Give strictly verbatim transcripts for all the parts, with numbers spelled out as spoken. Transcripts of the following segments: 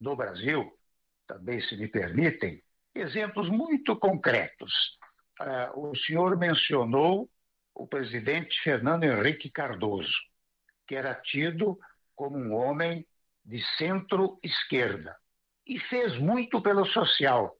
no Brasil, também se me permitem, exemplos muito concretos. Uh, o senhor mencionou o presidente Fernando Henrique Cardoso, que era tido como um homem de centro-esquerda e fez muito pelo social.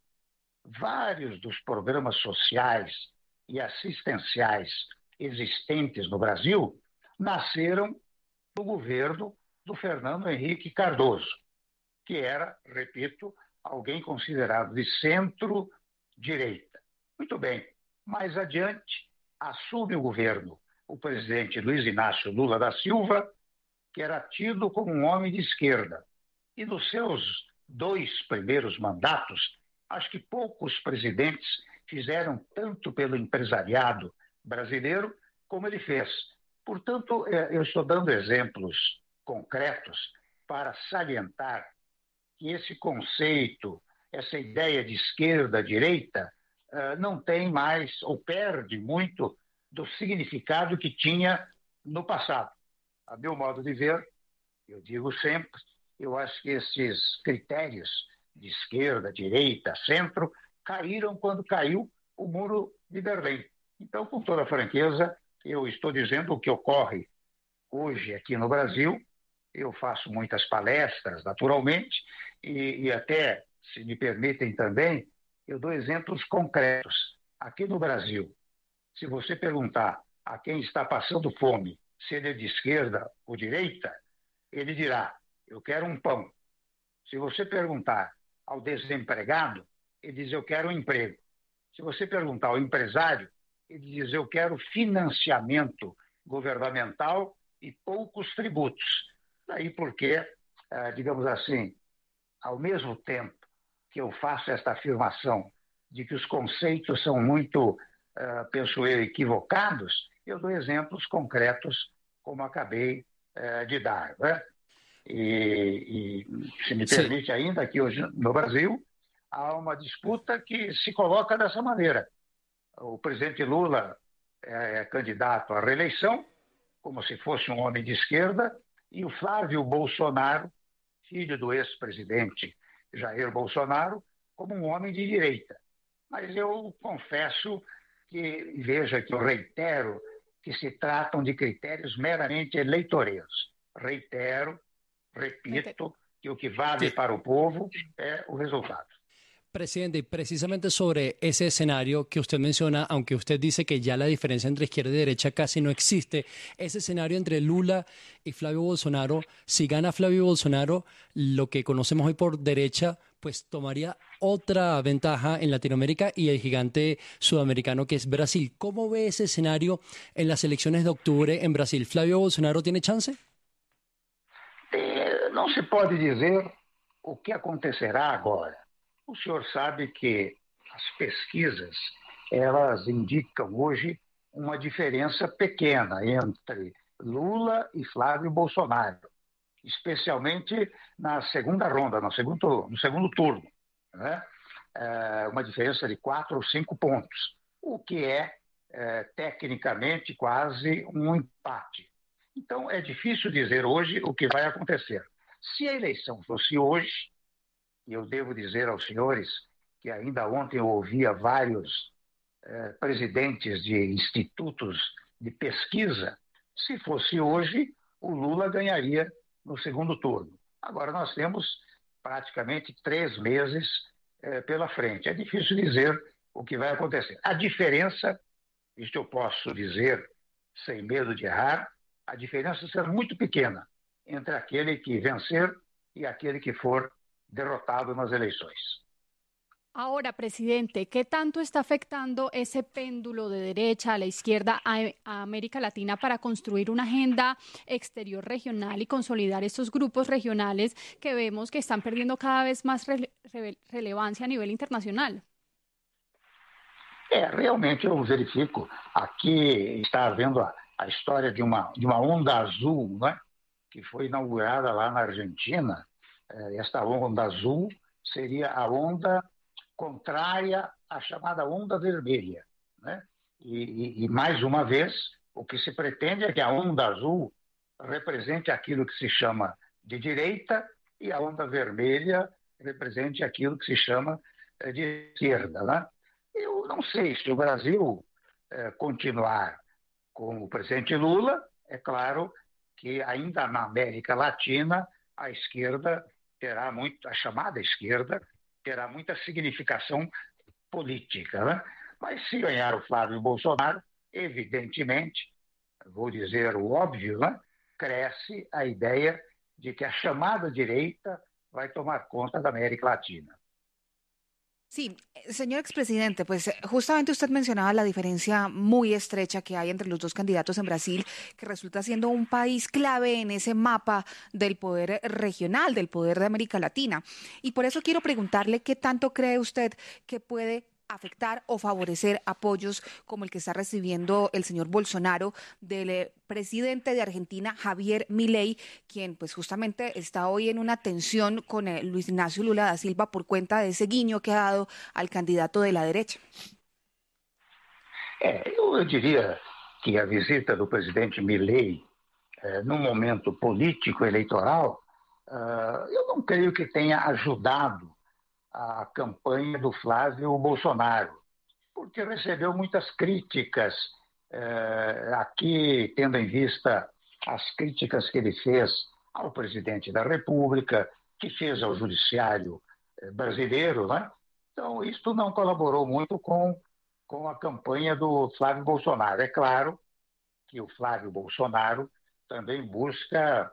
Vários dos programas sociais e assistenciais existentes no Brasil nasceram do governo do Fernando Henrique Cardoso, que era, repito, alguém considerado de centro-direita. Muito bem, mais adiante assume o governo o presidente Luiz Inácio Lula da Silva, que era tido como um homem de esquerda. E nos seus dois primeiros mandatos, acho que poucos presidentes fizeram tanto pelo empresariado brasileiro como ele fez. Portanto, eu estou dando exemplos concretos para salientar que esse conceito, essa ideia de esquerda-direita, não tem mais, ou perde muito, do significado que tinha no passado. A meu modo de ver, eu digo sempre, eu acho que esses critérios de esquerda, direita, centro, caíram quando caiu o Muro de Berlim. Então, com toda franqueza, eu estou dizendo o que ocorre hoje aqui no Brasil. Eu faço muitas palestras, naturalmente, e, e até, se me permitem também, eu dou exemplos concretos. Aqui no Brasil, se você perguntar a quem está passando fome se ele é de esquerda ou direita, ele dirá, eu quero um pão. Se você perguntar ao desempregado, ele diz, eu quero um emprego. Se você perguntar ao empresário, ele diz, eu quero financiamento governamental e poucos tributos. Daí porque, digamos assim, ao mesmo tempo que eu faço esta afirmação de que os conceitos são muito, penso eu, equivocados, eu dou exemplos concretos, como acabei de dar, né? E, e, se me permite Sim. ainda, aqui hoje no Brasil, há uma disputa que se coloca dessa maneira. O presidente Lula é candidato à reeleição, como se fosse um homem de esquerda, e o Flávio Bolsonaro, filho do ex-presidente Jair Bolsonaro, como um homem de direita. Mas eu confesso que, veja que eu reitero, que se tratam de critérios meramente eleitoreiros. Reitero, repito, que o que vale para o povo é o resultado. Presidente, precisamente sobre ese escenario que usted menciona, aunque usted dice que ya la diferencia entre izquierda y derecha casi no existe, ese escenario entre Lula y Flavio Bolsonaro, si gana Flavio Bolsonaro, lo que conocemos hoy por derecha, pues tomaría otra ventaja en Latinoamérica y el gigante sudamericano que es Brasil. ¿Cómo ve ese escenario en las elecciones de octubre en Brasil? ¿Flavio Bolsonaro tiene chance? É, não se pode dizer o que acontecerá agora. O senhor sabe que as pesquisas, elas indicam hoje uma diferença pequena entre Lula e Flávio Bolsonaro, especialmente na segunda ronda, no segundo, no segundo turno, né? É uma diferença de quatro ou cinco pontos, o que é, é tecnicamente quase um empate. Então, é difícil dizer hoje o que vai acontecer. Se a eleição fosse hoje, e eu devo dizer aos senhores que ainda ontem eu ouvia vários eh, presidentes de institutos de pesquisa, se fosse hoje, o Lula ganharia no segundo turno. Agora nós temos praticamente três meses eh, pela frente. É difícil dizer o que vai acontecer. A diferença, isto eu posso dizer sem medo de errar, a diferença será muito pequena entre aquele que vencer e aquele que for derrotado nas eleições. Ahora, presidente, ¿qué tanto está afectando ese péndulo de derecha a la izquierda a, a América Latina para construir una agenda exterior regional y consolidar estos grupos regionales que vemos que están perdiendo cada vez más rele re relevancia a nivel internacional? É, realmente eu verifico. Aqui está havendo a, a história de uma, de uma onda azul, né, que foi inaugurada lá na Argentina. Esta onda azul seria a onda contrária à chamada onda vermelha, né? E, e, e, mais uma vez, o que se pretende é que a onda azul represente aquilo que se chama de direita e a onda vermelha represente aquilo que se chama de esquerda, né? Eu não sei se o Brasil eh, continuar com o presidente Lula, é claro que ainda na América Latina a esquerda terá muito, a chamada esquerda terá muita significação política, né? Mas se ganhar o Flávio Bolsonaro, evidentemente, vou dizer o óbvio, né? Cresce a ideia de que a chamada direita vai tomar conta da América Latina. Sí, señor expresidente, pues justamente usted mencionaba la diferencia muy estrecha que hay entre los dos candidatos en Brasil, que resulta siendo un país clave en ese mapa del poder regional, del poder de América Latina. Y por eso quiero preguntarle qué tanto cree usted que puede afectar o favorecer apoyos como el que está recibiendo el señor Bolsonaro del presidente de Argentina, Javier Milei, quien pues justamente está hoy en una tensión con eh, Luis Ignacio Lula da Silva por cuenta de ese guiño que ha dado al candidato de la derecha. É, eu diria que a visita do presidente Milei, é, num momento político eleitoral, uh, eu não creio que tenha ajudado a campanha do Flávio Bolsonaro, porque recebeu muitas críticas, eh, aqui tendo em vista as críticas que ele fez ao presidente da República, que fez ao judiciário brasileiro, né? Então, isso não colaborou muito com, com a campanha do Flávio Bolsonaro. É claro que o Flávio Bolsonaro também busca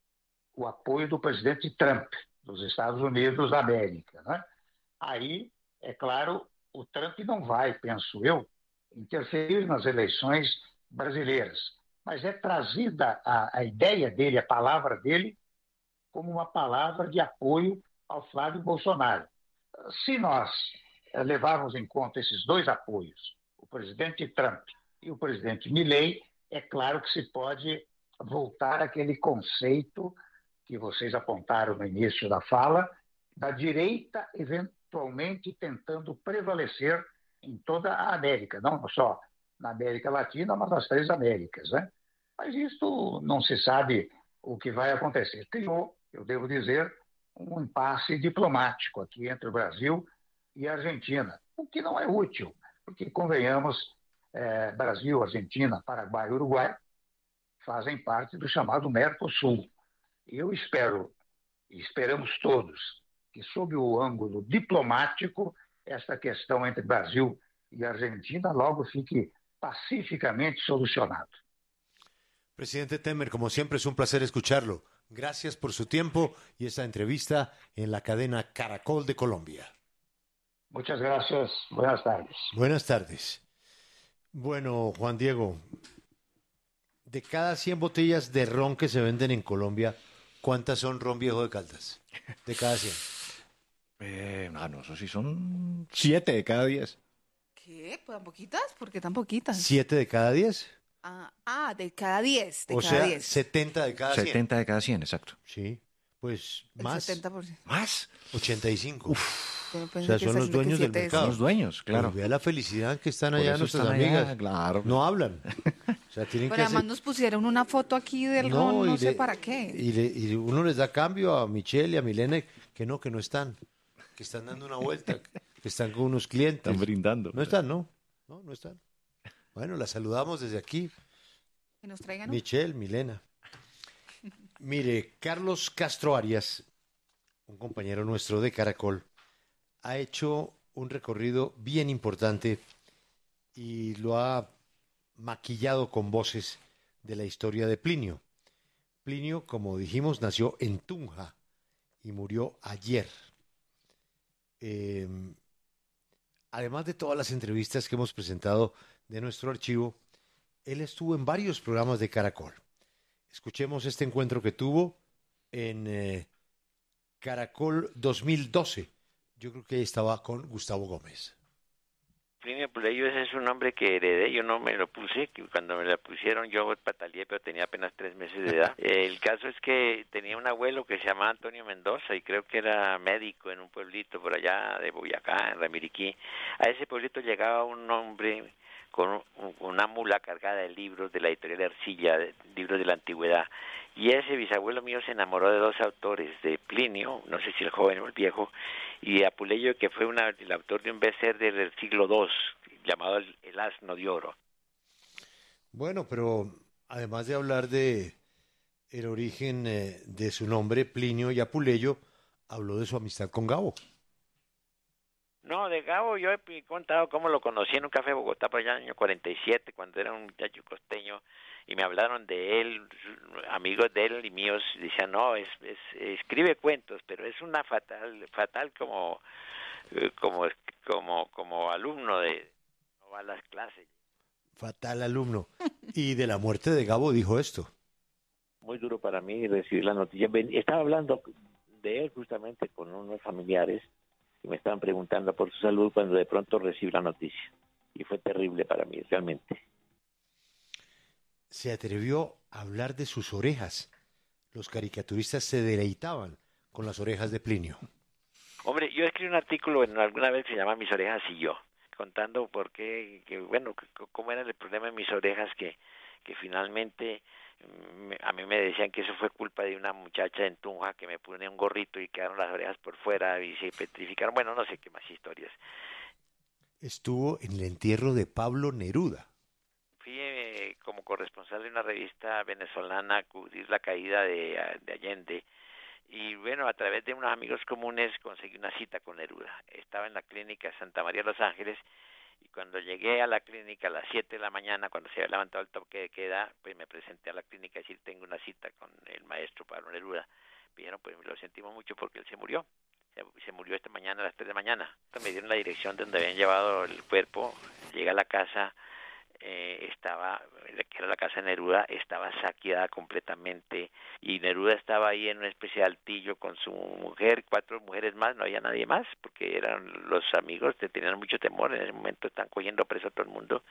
o apoio do presidente Trump, dos Estados Unidos da América, né? Aí, é claro, o Trump não vai, penso eu, interferir nas eleições brasileiras, mas é trazida a, a ideia dele, a palavra dele, como uma palavra de apoio ao Flávio Bolsonaro. Se nós levarmos em conta esses dois apoios, o presidente Trump e o presidente Milei, é claro que se pode voltar àquele conceito que vocês apontaram no início da fala, da direita eventualmente tentando prevalecer em toda a América, não só na América Latina, mas nas três Américas, né? Mas isso não se sabe o que vai acontecer. Criou, eu devo dizer, um impasse diplomático aqui entre o Brasil e a Argentina, o que não é útil, porque, convenhamos, é, Brasil, Argentina, Paraguai e Uruguai fazem parte do chamado Mercosul. E eu espero, e esperamos todos, que sob o ângulo diplomático, esta questão entre Brasil e Argentina logo fique pacificamente solucionada. Presidente Temer, como siempre es un placer escucharlo. Gracias por su tiempo y esta entrevista en la cadena Caracol de Colombia. Muchas gracias. Buenas tardes. Buenas tardes. Bueno, Juan Diego, de cada cien botellas de ron que se venden en Colombia, ¿cuántas son ron viejo de Caldas? De cada cien. Eh, no, no, eso sí son siete de cada diez. ¿Qué? ¿Tan poquitas? ¿Por qué tan poquitas? ¿Siete de cada diez? Ah, ah, de cada diez. De o cada sea, diez. setenta de cada cien. setenta de cada cien, exacto. Sí, pues El más. setenta por ciento. ¿Más? ochenta y cinco. Yo O pensé sea, que son esa los es la que dueños del siete es. mercado. Son los dueños, claro. Pero vea la felicidad que están Por allá eso nuestras están allá, amigas. claro. No hablan. O sea, tienen Pero que además hacer... nos pusieron una foto aquí del ron, y no sé le- para qué. Y, le- y uno les da cambio a Michelle y a Milena que no, que no están. Que están dando una vuelta. Que están con unos clientes. Están brindando. No están, ¿no? No, no están. Bueno, la saludamos desde aquí. Que nos traigan un- Michelle, Milena. Mire, Carlos Castro Arias, un compañero nuestro de Caracol, ha hecho un recorrido bien importante y lo ha maquillado con voces de la historia de Plinio. Plinio, como dijimos, nació en Tunja y murió ayer. Eh, además de todas las entrevistas que hemos presentado de nuestro archivo, él estuvo en varios programas de Caracol. Escuchemos este encuentro que tuvo en eh, Caracol dos mil doce. Yo creo que ahí estaba con Gustavo Gómez. Plinio Puleyo, ese es un nombre que heredé, yo no me lo puse, que cuando me lo pusieron yo pataleé, pero tenía apenas tres meses de edad. El caso es que tenía un abuelo que se llamaba Antonio Mendoza y creo que era médico en un pueblito por allá de Boyacá, en Ramiriquí. A ese pueblito llegaba un hombre con una mula cargada de libros de la editorial Ercilla, de libros de la antigüedad. Y ese bisabuelo mío se enamoró de dos autores, de Plinio, no sé si el joven o el viejo, y de Apuleyo, que fue una, el autor de un bestseller del siglo segundo, llamado El, el asno de oro. Bueno, pero además de hablar de el origen eh, de su nombre, Plinio y Apuleyo, habló de su amistad con Gabo. No, de Gabo yo he contado cómo lo conocí en un café de Bogotá por allá en el año cuarenta y siete, cuando era un muchacho costeño, y me hablaron de él, amigos de él y míos, decían, no, es, es escribe cuentos, pero es una fatal, fatal como, como, como, como alumno de, no va a las clases. Fatal alumno. Y de la muerte de Gabo dijo esto. Muy duro para mí recibir la noticia. Estaba hablando de él justamente con unos familiares que me estaban preguntando por su salud cuando de pronto recibí la noticia. Y fue terrible para mí, realmente. Se atrevió a hablar de sus orejas. Los caricaturistas se deleitaban con las orejas de Plinio. Hombre, yo escribí un artículo en alguna vez que se llama Mis orejas y yo, contando por qué, que, bueno, cómo era el problema de mis orejas, que, que finalmente a mí me decían que eso fue culpa de una muchacha en Tunja que me pone un gorrito y quedaron las orejas por fuera y se petrificaron. Bueno, no sé qué más historias. Estuvo en el entierro de Pablo Neruda. Fui eh, como corresponsal de una revista venezolana a cubrir la caída de, de Allende. Y bueno, a través de unos amigos comunes conseguí una cita con Neruda. Estaba en la clínica Santa María de Los Ángeles. Y cuando llegué a la clínica a las siete de la mañana, cuando se había levantado el toque de queda, pues me presenté a la clínica y decir, tengo una cita con el maestro Pablo Neruda. Dijeron, pues lo sentimos mucho porque él se murió. Se, se murió esta mañana a las tres de la mañana. Entonces me dieron la dirección de donde habían llevado el cuerpo. Llegué a la casa, eh, estaba, que era la casa de Neruda, estaba saqueada completamente. Y Neruda estaba ahí en una especie de altillo con su mujer, cuatro mujeres más, no había nadie más, porque eran los amigos que tenían mucho temor. En ese momento están cogiendo preso a todo el mundo.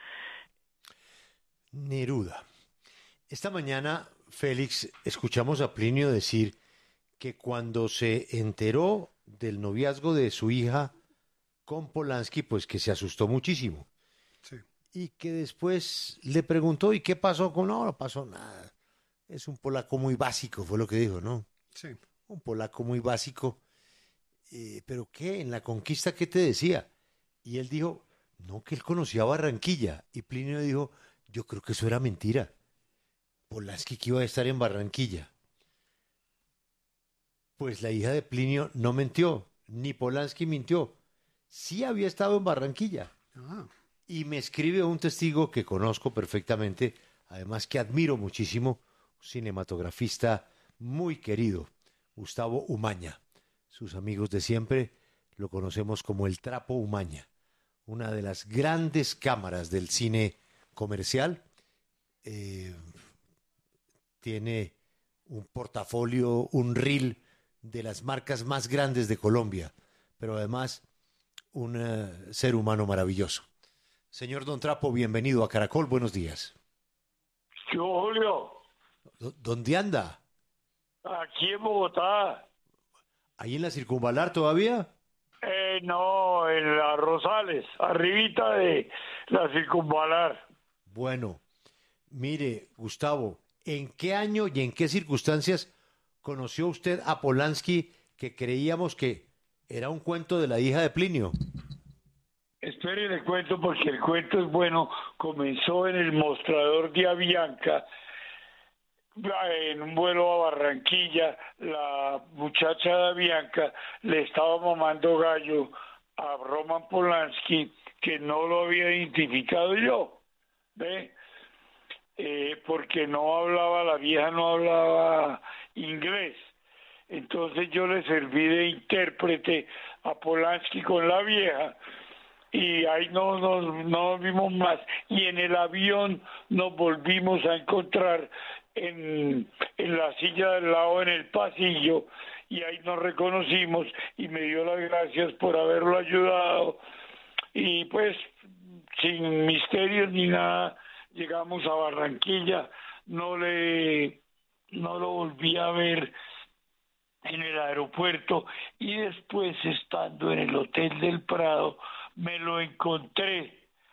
Neruda. Esta mañana, Félix, escuchamos a Plinio decir que cuando se enteró del noviazgo de su hija con Polanski, pues que se asustó muchísimo. Sí. Y que después le preguntó, ¿y qué pasó con? No, no pasó nada. Es un polaco muy básico, fue lo que dijo, ¿no? Sí. Un polaco muy básico. Eh, ¿Pero qué? ¿En la conquista qué te decía? Y él dijo, no, que él conocía Barranquilla. Y Plinio dijo, yo creo que eso era mentira. Polanski que iba a estar en Barranquilla. Pues la hija de Plinio no mintió, ni Polanski mintió. Sí había estado en Barranquilla. Ah. Y me escribe un testigo que conozco perfectamente, además que admiro muchísimo, un cinematografista muy querido, Gustavo Umaña. Sus amigos de siempre lo conocemos como el Trapo Umaña, una de las grandes cámaras del cine comercial. Eh, tiene un portafolio, un reel de las marcas más grandes de Colombia, pero además un uh, ser humano maravilloso. Señor Don Trapo, bienvenido a Caracol, buenos días. Yo, Julio. ¿Dónde anda? Aquí en Bogotá. ¿Ahí en la Circunvalar todavía? Eh, no, en las Rosales, arribita de la Circunvalar. Bueno, mire, Gustavo, ¿en qué año y en qué circunstancias conoció usted a Polanski, que creíamos que era un cuento de la hija de Plinio? Espere, le cuento porque el cuento es bueno. Comenzó en el mostrador de Avianca, en un vuelo a Barranquilla. La muchacha de Avianca le estaba mamando gallo a Roman Polanski, que no lo había identificado yo, ¿ve? Eh, porque no hablaba, la vieja no hablaba inglés. Entonces yo le serví de intérprete a Polanski con la vieja y ahí no nos no, no vimos más. Y en el avión nos volvimos a encontrar en, en la silla del lado, en el pasillo, y ahí nos reconocimos y me dio las gracias por haberlo ayudado. Y pues sin misterios ni nada, llegamos a Barranquilla, no le no lo volví a ver en el aeropuerto, y después, estando en el Hotel del Prado, me lo encontré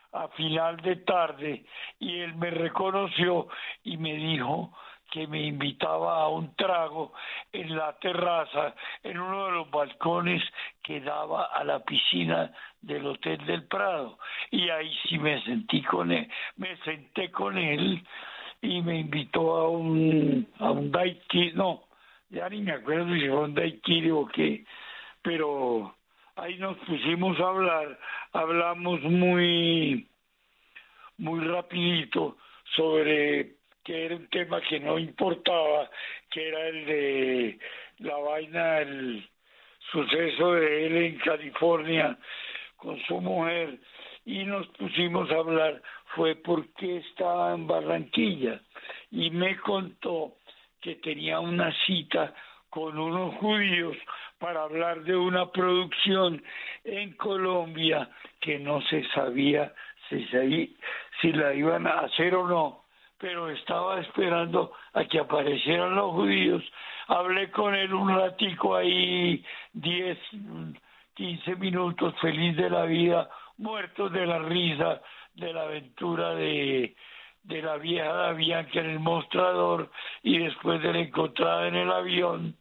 a final de tarde y él me reconoció y me dijo que me invitaba a un trago en la terraza, en uno de los balcones que daba a la piscina del Hotel del Prado. Y ahí sí me sentí con él, me senté con él y me invitó a un, a un daiquiri, no, ya ni me acuerdo si fue un daiquiri o qué, pero ahí nos pusimos a hablar, hablamos muy, muy rapidito sobre que era un tema que no importaba, que era el de la vaina, el suceso de él en California con su mujer, y nos pusimos a hablar, fue porque estaba en Barranquilla, y me contó que tenía una cita con unos judíos para hablar de una producción en Colombia que no se sabía si, se, si la iban a hacer o no, pero estaba esperando a que aparecieran los judíos. Hablé con él un ratico ahí, diez, quince minutos, feliz de la vida, muertos de la risa de la aventura de, de la vieja Davianca en el mostrador y después de la encontrada en el avión.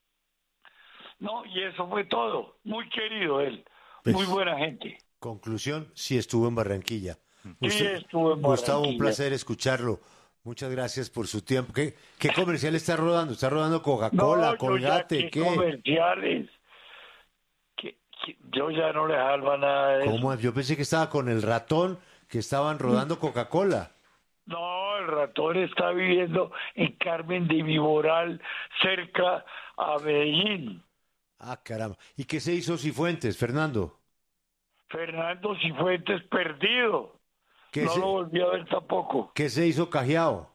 No, y eso fue todo. Muy querido él, pues, muy buena gente. Conclusión, sí estuvo en Barranquilla. Sí, Usted, estuvo en Gustavo, Barranquilla. un placer escucharlo. Muchas gracias por su tiempo. ¿Qué, qué comercial está rodando? ¿Está rodando Coca-Cola, no, Colgate? ¿qué, ¿Qué? comerciales? Que, que yo ya no le salva nada de ¿Cómo? eso. Yo pensé que estaba con el ratón, que estaban rodando Coca-Cola. No, el ratón está viviendo en Carmen de Viboral, cerca a Medellín. Ah, caramba. ¿Y qué se hizo Cifuentes, Fernando? Fernando Cifuentes perdido. ¿Qué, No se, lo volví a ver tampoco. ¿Qué se hizo Cajiao?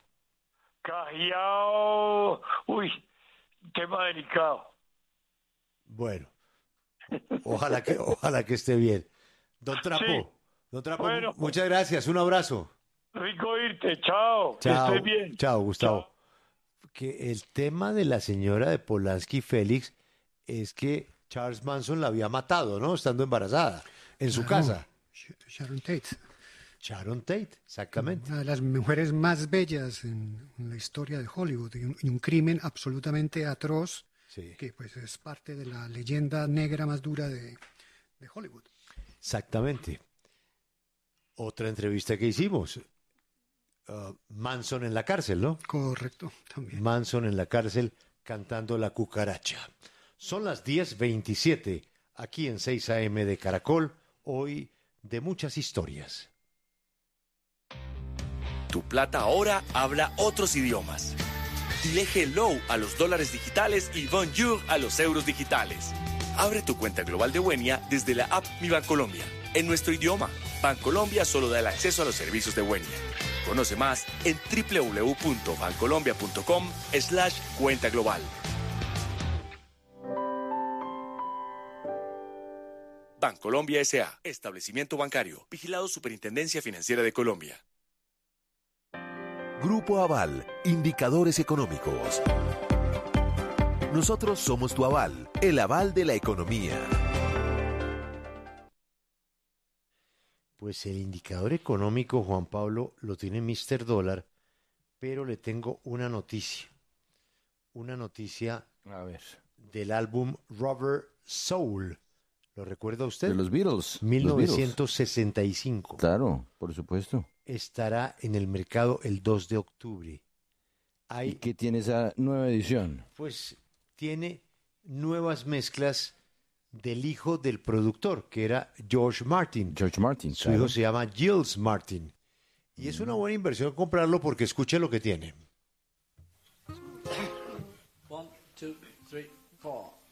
Cajiao, uy, tema delicado. Bueno, ojalá que, ojalá que esté bien. Don Trapo, Sí. Don Trapo, Bueno. muchas gracias, un abrazo. Rico irte, chao, que Chao, estés bien. chao, Gustavo. Chao. Que el tema de la señora de Polanski, Félix, es que Charles Manson la había matado, ¿no? Estando embarazada, en su Claro, casa. Sh- Sharon Tate, Sharon Tate, exactamente. una de las mujeres más bellas en, en la historia de Hollywood, y un, y un crimen absolutamente atroz Sí, que pues es parte de la leyenda negra más dura de, de Hollywood. exactamente. Otra entrevista que hicimos. uh, Manson en la cárcel, ¿no? Correcto, también. Manson en la cárcel cantando La Cucaracha. Son las diez veintisiete aquí en seis a eme de Caracol, hoy de muchas historias. Tu plata ahora habla otros idiomas. Dile hello a los dólares digitales y bonjour a los euros digitales. Abre tu cuenta global de Buenia desde la app Mi Bancolombia. En nuestro idioma, Bancolombia solo da el acceso a los servicios de Buenia. Conoce más en doble u doble u doble u punto bancolombia punto com slash cuenta global. Bancolombia S A. Establecimiento bancario. Vigilado Superintendencia Financiera de Colombia. Grupo Aval, indicadores económicos. Nosotros somos tu aval, el aval de la economía. Pues el indicador económico, Juan Pablo, lo tiene míster Dólar, pero le tengo una noticia. Una noticia A ver. del álbum Rubber Soul. ¿Lo recuerda usted? De los Beatles. mil los novecientos sesenta y cinco. Beatles. Claro, por supuesto. Estará en el mercado el dos de octubre. ¿Y Hay, qué tiene esa nueva edición? pues, tiene nuevas mezclas del hijo del productor, que era George Martin. George Martin. Su claro. hijo se llama Giles Martin. Y es una buena inversión comprarlo porque escuche lo que tiene. One, two, three, four.